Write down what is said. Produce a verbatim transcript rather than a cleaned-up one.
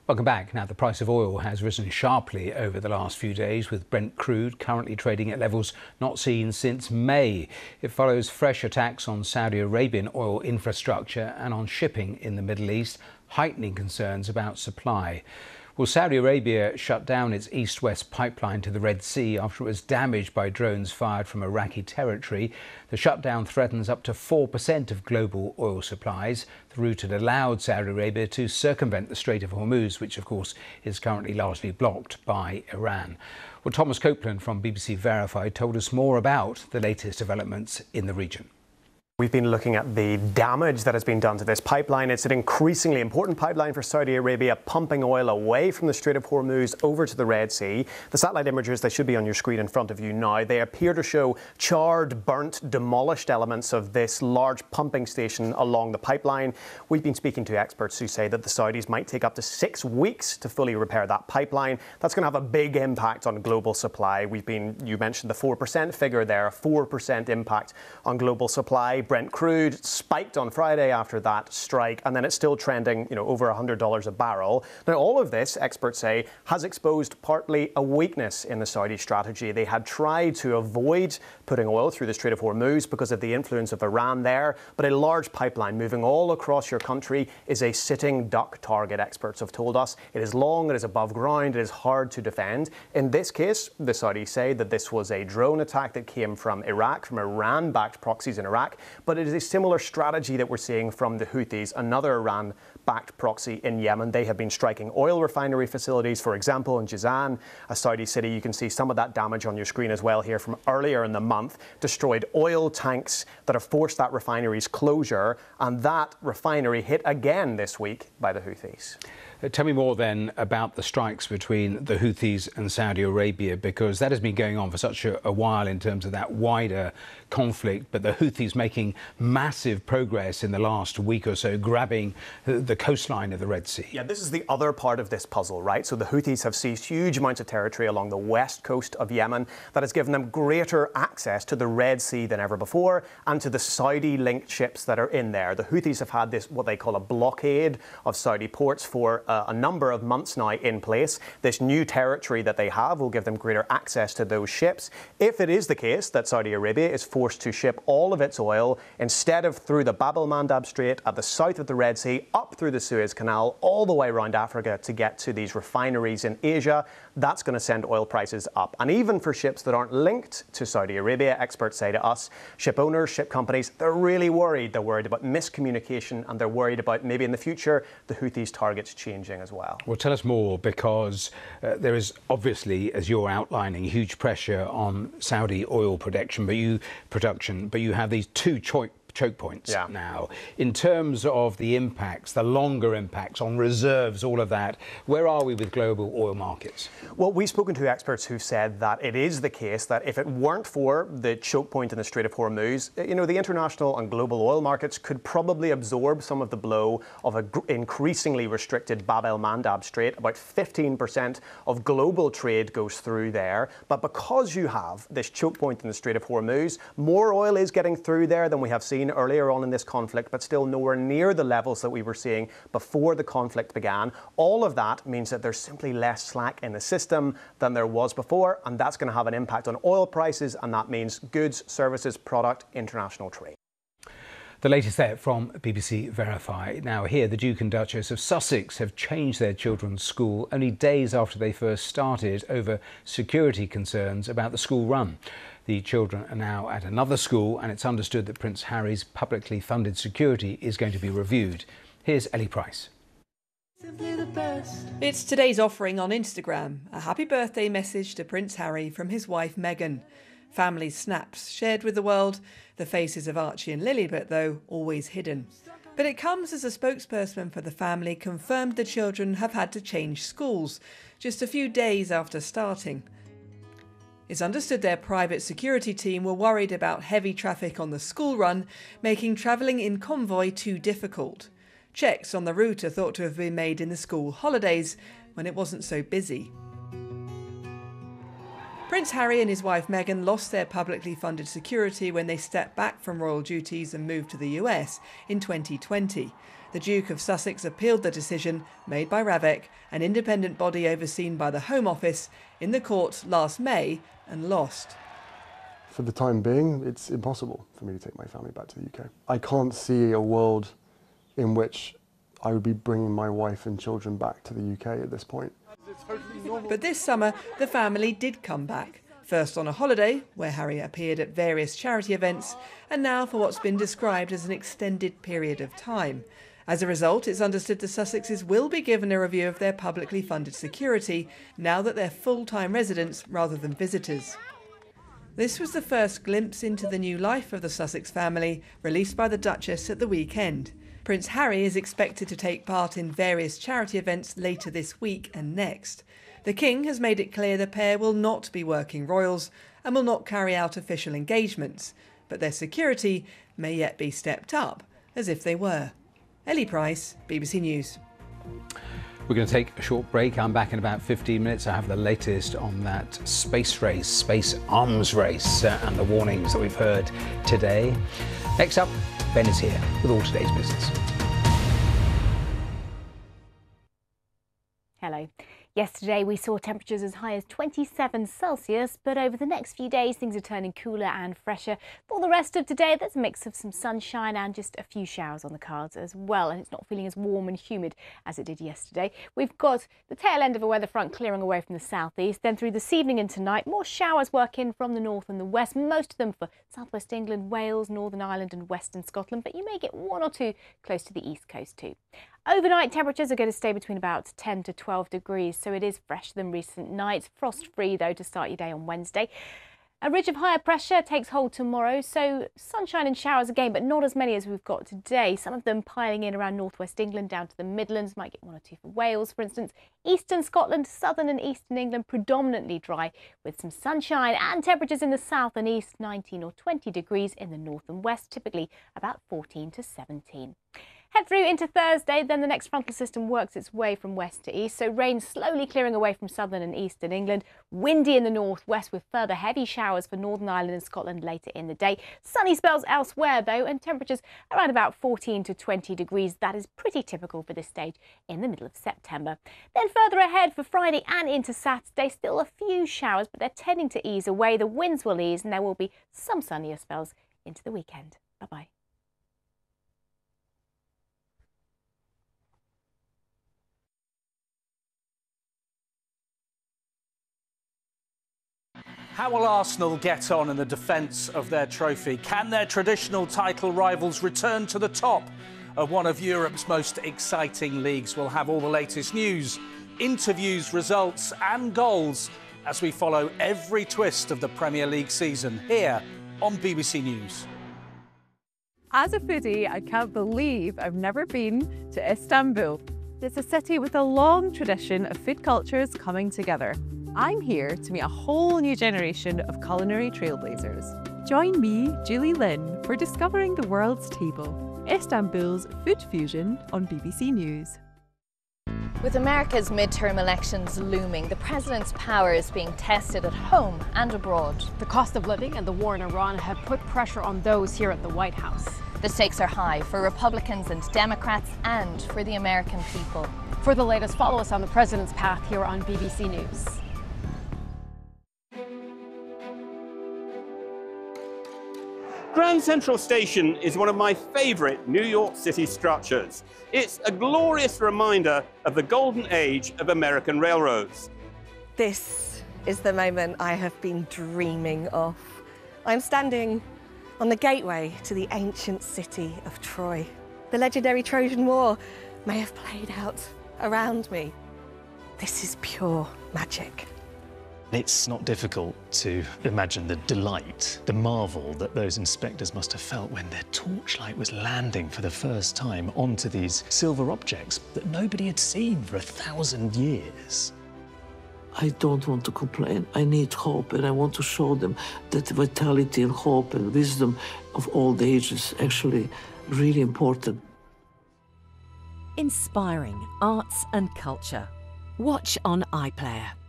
Welcome back. Now, the price of oil has risen sharply over the last few days, with Brent crude currently trading at levels not seen since May. It follows fresh attacks on Saudi Arabian oil infrastructure and on shipping in the Middle East, heightening concerns about supply. Well, Saudi Arabia shut down its east-west pipeline to the Red Sea after it was damaged by drones fired from Iraqi territory. The shutdown threatens up to four percent of global oil supplies. The route had allowed Saudi Arabia to circumvent the Strait of Hormuz, which of course is currently largely blocked by Iran. Well, Thomas Copeland from B B C Verified told us more about the latest developments in the region. We've been looking at the damage that has been done to this pipeline. It's an increasingly important pipeline for Saudi Arabia, pumping oil away from the Strait of Hormuz over to the Red Sea. The satellite images, they should be on your screen in front of you now. They appear to show charred, burnt, demolished elements of this large pumping station along the pipeline. We've been speaking to experts who say that the Saudis might take up to six weeks to fully repair that pipeline. That's going to have a big impact on global supply. We've been, you mentioned the four percent figure there, a four percent impact on global supply. Brent crude spiked on Friday after that strike, and then it's still trending, you know, over one hundred dollars a barrel. Now, all of this, experts say, has exposed partly a weakness in the Saudi strategy. They had tried to avoid putting oil through the Strait of Hormuz because of the influence of Iran there, but a large pipeline moving all across your country is a sitting duck target, experts have told us. It is long, it is above ground, it is hard to defend. In this case, the Saudis say that this was a drone attack that came from Iraq, from Iran-backed proxies in Iraq. But it is a similar strategy that we're seeing from the Houthis, another Iran-backed proxy in Yemen. They have been striking oil refinery facilities, for example, in Jazan, a Saudi city. You can see some of that damage on your screen as well here from earlier in the month. Destroyed oil tanks that have forced that refinery's closure, and that refinery hit again this week by the Houthis. Tell me more then about the strikes between the Houthis and Saudi Arabia, because that has been going on for such a, a while in terms of that wider conflict. But the Houthis making massive progress in the last week or so, grabbing the coastline of the Red Sea. Yeah, this is the other part of this puzzle, right? So the Houthis have seized huge amounts of territory along the west coast of Yemen that has given them greater access to the Red Sea than ever before, and to the Saudi-linked ships that are in there. The Houthis have had this, what they call a blockade of Saudi ports for uh, a number of months now in place. This new territory that they have will give them greater access to those ships. If it is the case that Saudi Arabia is forced to ship all of its oil, instead of through the Bab el-Mandab Strait at the south of the Red Sea, up through the Suez Canal, all the way around Africa to get to these refineries in Asia, that's going to send oil prices up. And even for ships that aren't linked to Saudi Arabia, experts say to us, ship owners, ship companies, they're really worried. They're worried about miscommunication, and they're worried about maybe in the future the Houthis' targets changing as well. Well, tell us more, because uh, there is obviously, as you're outlining, huge pressure on Saudi oil production, but you production, but you have these two choice choke points yeah. now. In terms of the impacts, the longer impacts on reserves, all of that, where are we with global oil markets? Well, we've spoken to experts who said that it is the case that if it weren't for the choke point in the Strait of Hormuz, you know, the international and global oil markets could probably absorb some of the blow of an increasingly restricted Bab el-Mandab Strait. About fifteen percent of global trade goes through there. But because you have this choke point in the Strait of Hormuz, more oil is getting through there than we have seen earlier on in this conflict, but still nowhere near the levels that we were seeing before the conflict began. All of that means that there's simply less slack in the system than there was before, and that's going to have an impact on oil prices, and that means goods, services, product, international trade. The latest there from B B C Verify. Now here, the Duke and Duchess of Sussex have changed their children's school only days after they first started over security concerns about the school run. The children are now at another school, and it's understood that Prince Harry's publicly funded security is going to be reviewed. Here's Ellie Price. It's today's offering on Instagram, a happy birthday message to Prince Harry from his wife Meghan. Family snaps shared with the world, the faces of Archie and Lilibet, though, always hidden. But it comes as a spokesperson for the family confirmed the children have had to change schools just a few days after starting. It's understood their private security team were worried about heavy traffic on the school run, making travelling in convoy too difficult. Checks on the route are thought to have been made in the school holidays, when it wasn't so busy. Prince Harry and his wife Meghan lost their publicly funded security when they stepped back from royal duties and moved to the U S in twenty twenty. The Duke of Sussex appealed the decision made by RAVEC, an independent body overseen by the Home Office, in the court last May and lost. For the time being, it's impossible for me to take my family back to the U K. I can't see a world in which I would be bringing my wife and children back to the U K at this point. But this summer, the family did come back. First on a holiday, where Harry appeared at various charity events, and now for what's been described as an extended period of time. As a result, it's understood the Sussexes will be given a review of their publicly funded security, now that they're full-time residents rather than visitors. This was the first glimpse into the new life of the Sussex family, released by the Duchess at the weekend. Prince Harry is expected to take part in various charity events later this week and next. The King has made it clear the pair will not be working royals and will not carry out official engagements, but their security may yet be stepped up, as if they were. Ellie Price, B B C News. We're going to take a short break. I'm back in about fifteen minutes. I have the latest on that space race, space arms race, uh, and the warnings that we've heard today. Next up, Ben is here with all today's business. Hello. Yesterday we saw temperatures as high as twenty-seven Celsius, but over the next few days things are turning cooler and fresher. For the rest of today, there's a mix of some sunshine and just a few showers on the cards as well, and it's not feeling as warm and humid as it did yesterday. We've got the tail end of a weather front clearing away from the southeast, then through this evening and tonight, more showers work in from the north and the west, most of them for southwest England, Wales, Northern Ireland and western Scotland, but you may get one or two close to the east coast too. Overnight temperatures are going to stay between about ten to twelve degrees, so it is fresher than recent nights. Frost-free though to start your day on Wednesday. A ridge of higher pressure takes hold tomorrow, so sunshine and showers again, but not as many as we've got today. Some of them piling in around northwest England down to the Midlands, might get one or two for Wales, for instance. Eastern Scotland, southern and eastern England predominantly dry with some sunshine, and temperatures in the south and east nineteen or twenty degrees, in the north and west typically about fourteen to seventeen. Head through into Thursday, then the next frontal system works its way from west to east, so rain slowly clearing away from southern and eastern England. Windy in the northwest with further heavy showers for Northern Ireland and Scotland later in the day. Sunny spells elsewhere though, and temperatures around about fourteen to twenty degrees. That is pretty typical for this stage in the middle of September. Then further ahead for Friday and into Saturday, still a few showers, but they're tending to ease away. The winds will ease and there will be some sunnier spells into the weekend. Bye-bye. How will Arsenal get on in the defence of their trophy? Can their traditional title rivals return to the top of one of Europe's most exciting leagues? We'll have all the latest news, interviews, results and goals as we follow every twist of the Premier League season here on B B C News. As a foodie, I can't believe I've never been to Istanbul. It's a city with a long tradition of food cultures coming together. I'm here to meet a whole new generation of culinary trailblazers. Join me, Julie Lynn, for discovering the world's table, Istanbul's food fusion on B B C News. With America's midterm elections looming, the president's power is being tested at home and abroad. The cost of living and the war in Iran have put pressure on those here at the White House. The stakes are high for Republicans and Democrats and for the American people. For the latest, follow us on the president's path here on B B C News. Grand Central Station is one of my favourite New York City structures. It's a glorious reminder of the golden age of American railroads. This is the moment I have been dreaming of. I'm standing on the gateway to the ancient city of Troy. The legendary Trojan War may have played out around me. This is pure magic. It's not difficult to imagine the delight, the marvel that those inspectors must have felt when their torchlight was landing for the first time onto these silver objects that nobody had seen for a thousand years. I don't want to complain. I need hope, and I want to show them that vitality and hope and wisdom of old age is actually really important. Inspiring arts and culture. Watch on iPlayer.